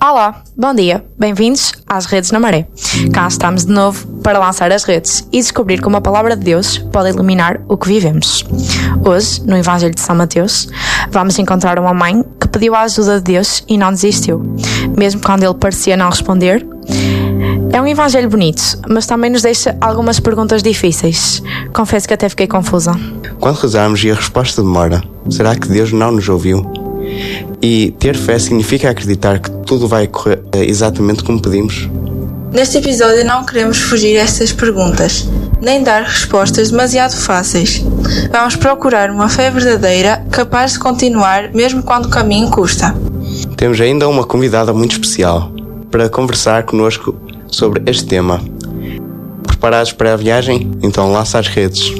Olá, bom dia, bem-vindos às Redes na Maré. Cá estamos de novo para lançar as redes e descobrir como a Palavra de Deus pode iluminar o que vivemos. Hoje, no Evangelho de São Mateus, vamos encontrar uma mãe que pediu a ajuda de Deus e não desistiu, mesmo quando ele parecia não responder. É um Evangelho bonito, mas também nos deixa algumas perguntas difíceis. Confesso que até fiquei confusa. Quando rezarmos e a resposta demora, será que Deus não nos ouviu? E ter fé significa acreditar que tudo vai correr exatamente como pedimos? Neste episódio não queremos fugir a estas perguntas, nem dar respostas demasiado fáceis. Vamos procurar uma fé verdadeira, capaz de continuar mesmo quando o caminho custa. Temos ainda uma convidada muito especial para conversar connosco sobre este tema. Preparados para a viagem? Então lança as redes.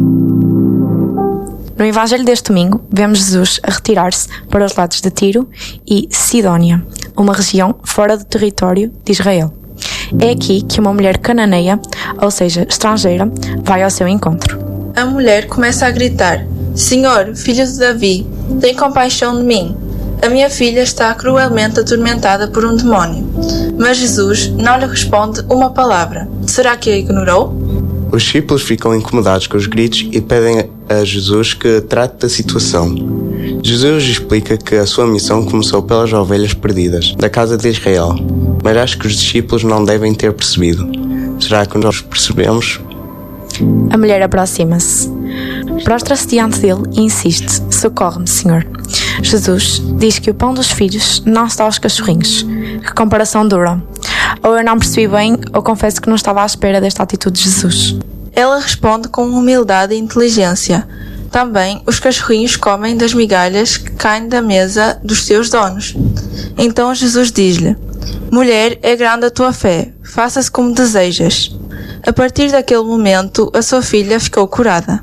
No Evangelho deste domingo, vemos Jesus a retirar-se para os lados de Tiro e Sidónia, uma região fora do território de Israel. É aqui que uma mulher cananeia, ou seja, estrangeira, vai ao seu encontro. A mulher começa a gritar: Senhor, filho de Davi, tem compaixão de mim. A minha filha está cruelmente atormentada por um demónio. Mas Jesus não lhe responde uma palavra. Será que a ignorou? Os discípulos ficam incomodados com os gritos e pedem a Jesus que trate da situação. Jesus explica que a sua missão começou pelas ovelhas perdidas da casa de Israel, mas acho que os discípulos não devem ter percebido. Será que nós percebemos? A mulher aproxima-se, prostra-se diante dele e insiste: socorre-me, Senhor. Jesus diz que o pão dos filhos não se dá aos cachorrinhos. Que comparação dura. Ou eu não percebi bem, ou confesso que não estava à espera desta atitude de Jesus. Ela responde com humildade e inteligência. Também os cachorrinhos comem das migalhas que caem da mesa dos seus donos. Então Jesus diz-lhe: Mulher, é grande a tua fé, faça-se como desejas. A partir daquele momento, a sua filha ficou curada.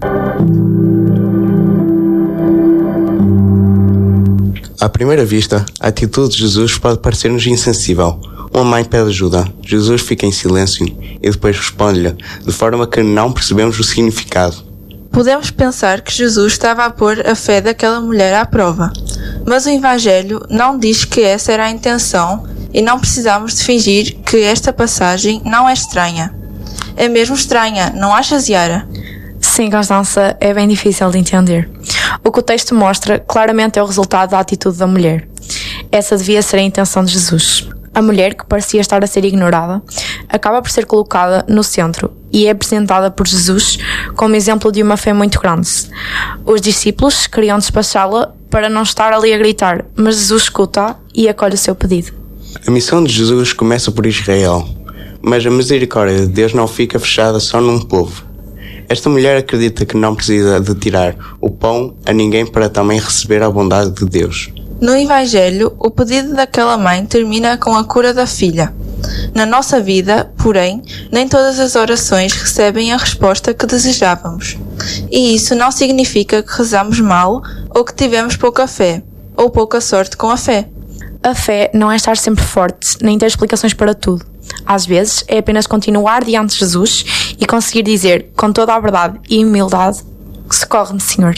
À primeira vista, a atitude de Jesus pode parecer-nos insensível. Uma mãe pede ajuda, Jesus fica em silêncio e depois responde-lhe, de forma que não percebemos o significado. Podemos pensar que Jesus estava a pôr a fé daquela mulher à prova, mas o Evangelho não diz que essa era a intenção e não precisamos de fingir que esta passagem não é estranha. É mesmo estranha, não achas, Yara? Sim, Constança, é bem difícil de entender. O que o texto mostra claramente é o resultado da atitude da mulher. Essa devia ser a intenção de Jesus. A mulher, que parecia estar a ser ignorada, acaba por ser colocada no centro e é apresentada por Jesus como exemplo de uma fé muito grande. Os discípulos queriam despachá-la para não estar ali a gritar, mas Jesus escuta e acolhe o seu pedido. A missão de Jesus começa por Israel, mas a misericórdia de Deus não fica fechada só num povo. Esta mulher acredita que não precisa de tirar o pão a ninguém para também receber a bondade de Deus. No Evangelho, o pedido daquela mãe termina com a cura da filha. Na nossa vida, porém, nem todas as orações recebem a resposta que desejávamos. E isso não significa que rezamos mal ou que tivemos pouca fé, ou pouca sorte com a fé. A fé não é estar sempre forte, nem ter explicações para tudo. Às vezes, é apenas continuar diante de Jesus e conseguir dizer, com toda a verdade e humildade, socorre-me, Senhor.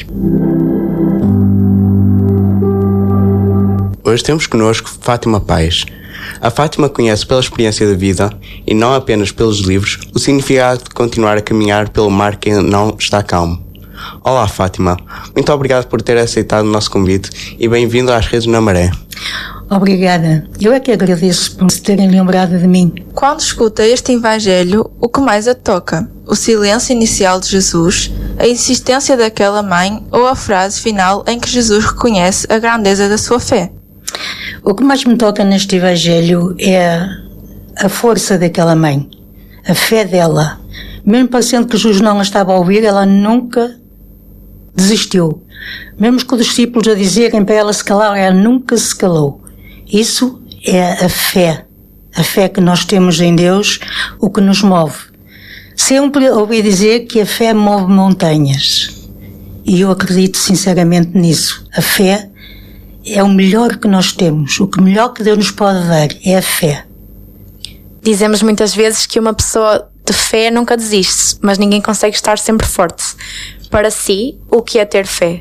Hoje temos connosco Fátima Pais. A Fátima conhece pela experiência da vida, e não apenas pelos livros, o significado de continuar a caminhar pelo mar que não está calmo. Olá, Fátima. Muito obrigado por ter aceitado o nosso convite e bem-vindo às Redes na Maré. Obrigada. Eu é que agradeço por se terem lembrado de mim. Quando escuta este Evangelho, o que mais a toca? O silêncio inicial de Jesus, a insistência daquela mãe ou a frase final em que Jesus reconhece a grandeza da sua fé? O que mais me toca neste Evangelho é a força daquela mãe, a fé dela. Mesmo parecendo que Jesus não a estava a ouvir, ela nunca desistiu. Mesmo com os discípulos a dizerem para ela se calar, ela nunca se calou. Isso é a fé que nós temos em Deus, o que nos move. Sempre ouvi dizer que a fé move montanhas. E eu acredito sinceramente nisso. A fé é o melhor que nós temos. O que melhor que Deus nos pode dar é a fé. Dizemos muitas vezes que uma pessoa de fé nunca desiste, mas ninguém consegue estar sempre forte. Para si, o que é ter fé?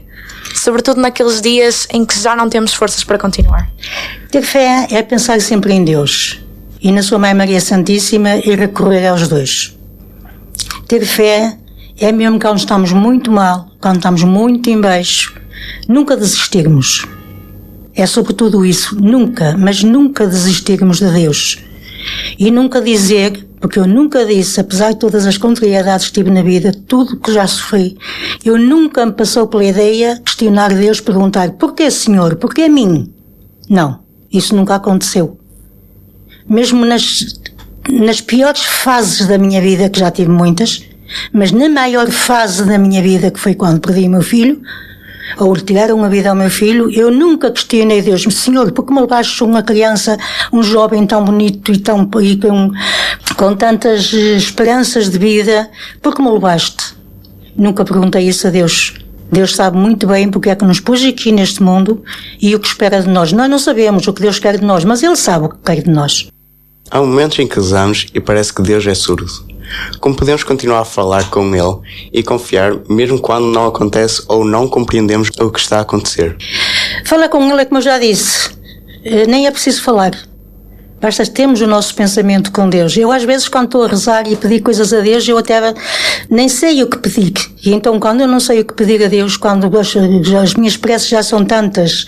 sobretudo naqueles dias em que já não temos forças para continuar? Ter fé é pensar sempre em Deus e na sua Mãe Maria Santíssima e recorrer aos dois. Ter fé é mesmo quando estamos muito mal, quando estamos muito em baixo, nunca desistirmos. É sobretudo isso, nunca, mas nunca desistirmos de Deus. E nunca dizer, porque eu nunca disse, apesar de todas as contrariedades que tive na vida, tudo que já sofri, eu nunca me passou pela ideia questionar Deus, perguntar, porquê Senhor, porquê a mim? Não, isso nunca aconteceu. Mesmo nas piores fases da minha vida, que já tive muitas, mas na maior fase da minha vida, que foi quando perdi o meu filho, ou retiraram a vida ao meu filho, eu nunca questionei Deus, Senhor, por que me levaste uma criança, um jovem tão bonito e com tantas esperanças de vida, por que me levaste? Nunca perguntei isso a Deus. Deus sabe muito bem porque é que nos pôs aqui neste mundo e o que espera de nós. Nós não sabemos o que Deus quer de nós, mas Ele sabe o que quer de nós. Há momentos em que rezamos e parece que Deus é surdo. Como podemos continuar a falar com Ele e confiar mesmo quando não acontece ou não compreendemos o que está a acontecer? Falar com Ele é como eu já disse, nem é preciso falar. Basta termos o nosso pensamento com Deus. Eu às vezes quando estou a rezar e pedir coisas a Deus, eu até nem sei o que pedir. E então quando eu não sei o que pedir a Deus, quando as minhas preces já são tantas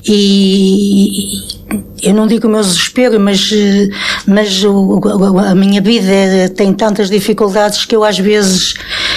e eu não digo o meu desespero, mas a minha vida tem tantas dificuldades que eu às vezes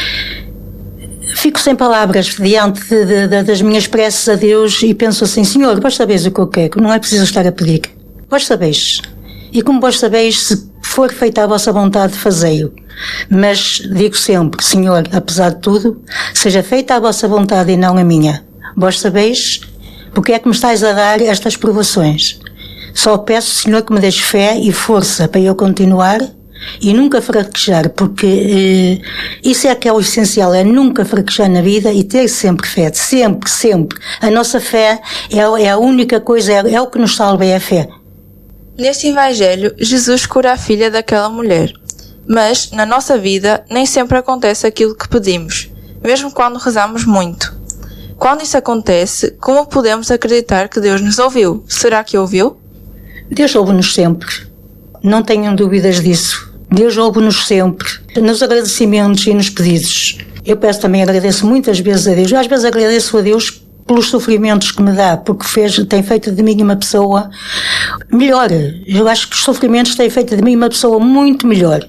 fico sem palavras diante das minhas preces a Deus e penso assim, Senhor, vós sabeis o que eu quero, não é preciso estar a pedir. Vós sabeis. E como vós sabeis, se for feita a vossa vontade, fazei-o. Mas digo sempre, Senhor, apesar de tudo, seja feita a vossa vontade e não a minha. Vós sabeis porque é que me estáis a dar estas provações. Só peço, Senhor, que me deixe fé e força para eu continuar e nunca fraquejar, porque isso é que é o essencial, é nunca fraquejar na vida e ter sempre fé, sempre, sempre. A nossa fé é a única coisa, é o que nos salva, é a fé. Neste Evangelho, Jesus cura a filha daquela mulher. Mas, na nossa vida, nem sempre acontece aquilo que pedimos, mesmo quando rezamos muito. Quando isso acontece, como podemos acreditar que Deus nos ouviu? Será que ouviu? Deus ouve-nos sempre. Não tenham dúvidas disso. Deus ouve-nos sempre, nos agradecimentos e nos pedidos. Eu agradeço muitas vezes a Deus. Eu às vezes agradeço a Deus pelos sofrimentos que me dá, porque tem feito de mim uma pessoa melhor. Eu acho que os sofrimentos têm feito de mim uma pessoa muito melhor,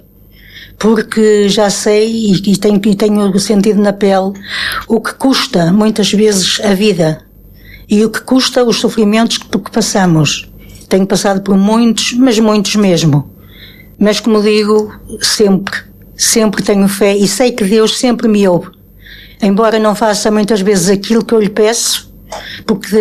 porque já sei e tenho sentido na pele o que custa muitas vezes a vida e o que custa os sofrimentos que passamos. Tenho passado por muitos, mas muitos mesmo. Mas como digo, sempre tenho fé e sei que Deus sempre me ouve. Embora não faça muitas vezes aquilo que eu lhe peço, porque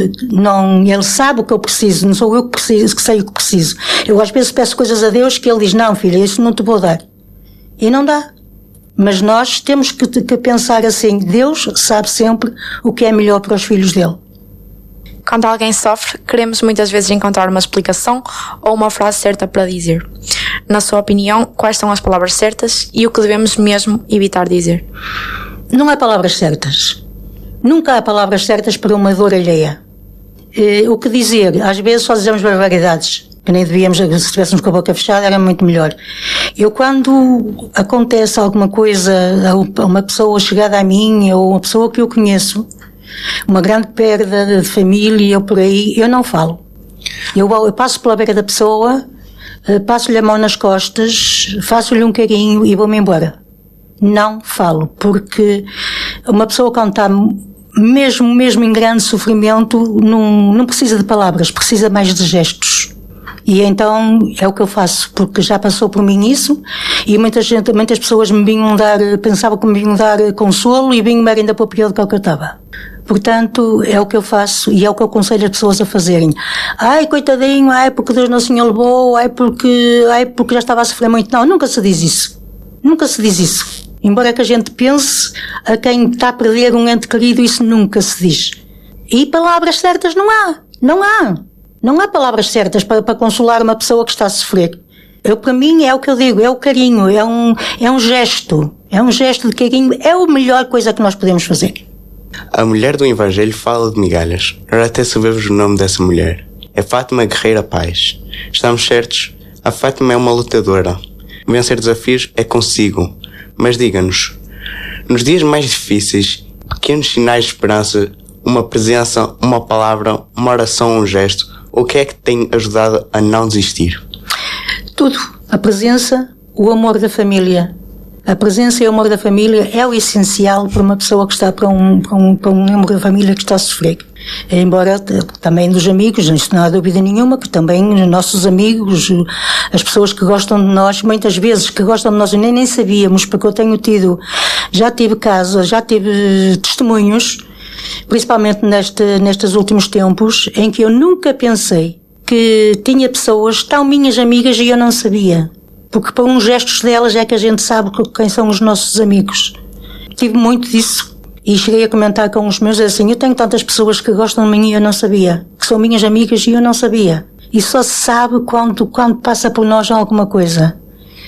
Ele sabe o que eu preciso, não sou eu que sei o que preciso. Eu às vezes peço coisas a Deus que Ele diz, não filha, isso não te vou dar. E não dá. Mas nós temos que pensar assim, Deus sabe sempre o que é melhor para os filhos dele. Quando alguém sofre, queremos muitas vezes encontrar uma explicação ou uma frase certa para dizer. Na sua opinião, quais são as palavras certas e o que devemos mesmo evitar dizer? Não há palavras certas. Nunca há palavras certas para uma dor alheia. O que dizer? Às vezes só dizemos barbaridades, que nem devíamos, se estivéssemos com a boca fechada, era muito melhor. Eu, quando acontece alguma coisa a uma pessoa chegada a mim, ou uma pessoa que eu conheço, uma grande perda de família ou por aí, eu não falo. Eu passo pela beira da pessoa, passo-lhe a mão nas costas, faço-lhe um carinho e vou-me embora. Não falo, porque uma pessoa quando está mesmo em grande sofrimento não precisa de palavras, precisa mais de gestos. E então é o que eu faço, porque já passou por mim isso, e muitas pessoas pensavam que me vinham dar consolo e vinham-me ainda para o pior do que eu estava. Portanto, é o que eu faço e é o que eu aconselho as pessoas a fazerem. Ai, coitadinho, ai, porque Deus Nosso Senhor levou, ai, porque já estava a sofrer muito. Não, nunca se diz isso. Nunca se diz isso. Embora que a gente pense a quem está a perder um ente querido, isso nunca se diz. E palavras certas não há. Não há palavras certas para consolar uma pessoa que está a sofrer. Para mim é o que eu digo, é o carinho, é um gesto de carinho, é a melhor coisa que nós podemos fazer. A mulher do Evangelho fala de migalhas. Nós até sabemos o nome dessa mulher. É Fátima Guerreira Paz. Estamos certos? A Fátima é uma lutadora. Vencer desafios é consigo. Mas diga-nos, nos dias mais difíceis, pequenos sinais de esperança, uma presença, uma palavra, uma oração, um gesto, o que é que tem ajudado a não desistir? Tudo. A presença, o amor da família. A presença e o amor da família é o essencial para uma pessoa que está para um membro da família que está a sofrer. Embora também dos amigos, isto não há dúvida nenhuma, que também os nossos amigos, as pessoas que gostam de nós, muitas vezes que gostam de nós nem sabíamos, porque eu já tive casos, já tive testemunhos, principalmente nestes últimos tempos, em que eu nunca pensei que tinha pessoas tão minhas amigas e eu não sabia. Porque por uns gestos delas é que a gente sabe quem são os nossos amigos. Tive muito disso e cheguei a comentar com os meus assim, eu tenho tantas pessoas que gostam de mim e eu não sabia, que são minhas amigas e eu não sabia. E só se sabe quando passa por nós alguma coisa.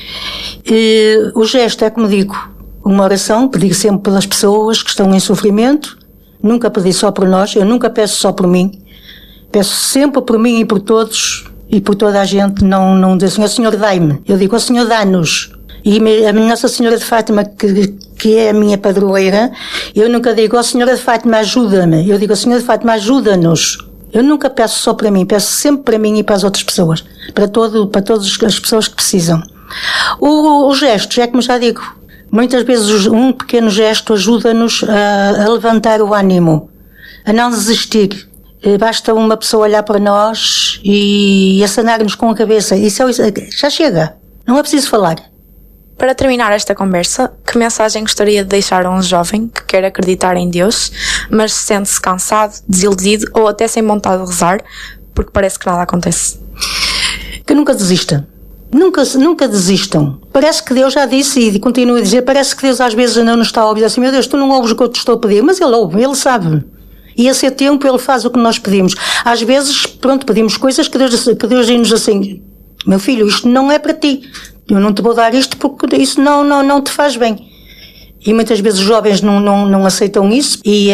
E o gesto é, como digo, uma oração, pedir sempre pelas pessoas que estão em sofrimento, nunca pedir só por nós, eu nunca peço só por mim, peço sempre por mim e por todos, e por toda a gente, não diz assim, o Senhor dai-me. Eu digo, o Senhor dá-nos. E a Nossa Senhora de Fátima, que é a minha padroeira, eu nunca digo, ó Senhora de Fátima, ajuda-me. Eu digo, ó Senhora de Fátima, ajuda-nos. Eu nunca peço só para mim, peço sempre para mim e para as outras pessoas. Para todas as pessoas que precisam. Os gestos, é como já digo, muitas vezes um pequeno gesto ajuda-nos a levantar o ânimo, a não desistir. Basta uma pessoa olhar para nós e acenar-nos com a cabeça. Isso já chega. Não é preciso falar. Para terminar esta conversa, que mensagem gostaria de deixar a um jovem que quer acreditar em Deus, mas sente-se cansado, desiludido ou até sem vontade de rezar, porque parece que nada acontece? Que nunca desista. Nunca desistam. Parece que Deus já disse e continua a dizer, parece que Deus às vezes não nos está a ouvir assim, meu Deus, tu não ouves o que eu te estou a pedir, mas Ele ouve, Ele sabe. E a seu tempo Ele faz o que nós pedimos. Às vezes, pedimos coisas que Deus diz-nos assim, meu filho, isto não é para ti. Eu não te vou dar isto porque isso não te faz bem. E muitas vezes os jovens não aceitam isso e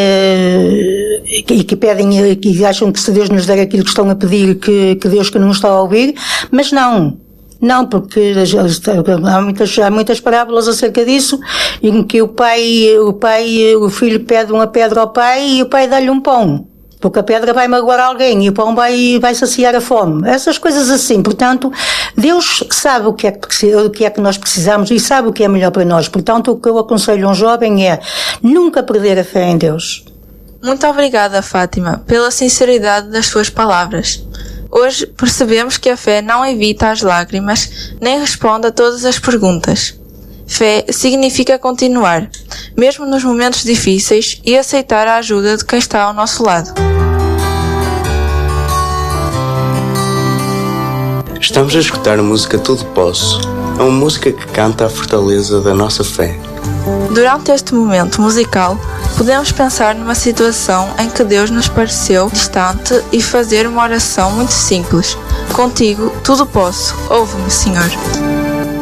que pedem, que acham que se Deus nos der aquilo que estão a pedir, que Deus que não está a ouvir, mas não. Não, porque há muitas parábolas acerca disso, em que o filho pede uma pedra ao pai e o pai dá-lhe um pão. Porque a pedra vai magoar alguém e o pão vai saciar a fome. Essas coisas assim. Portanto, Deus sabe o que é que nós precisamos e sabe o que é melhor para nós. Portanto, o que eu aconselho a um jovem é nunca perder a fé em Deus. Muito obrigada, Fátima, pela sinceridade das suas palavras. Hoje percebemos que a fé não evita as lágrimas, nem responde a todas as perguntas. Fé significa continuar, mesmo nos momentos difíceis, e aceitar a ajuda de quem está ao nosso lado. Estamos a escutar a música Tudo Posso. É uma música que canta a fortaleza da nossa fé. Durante este momento musical, podemos pensar numa situação em que Deus nos pareceu distante e fazer uma oração muito simples. Contigo, tudo posso. Ouve-me, Senhor.